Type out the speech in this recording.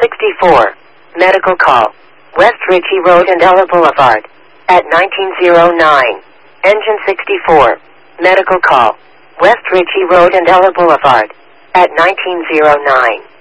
64. Medical call. West Ritchie Road and Ella Boulevard. At 1909. Engine 64. Medical call. West Ritchie Road and Ella Boulevard. At 1909.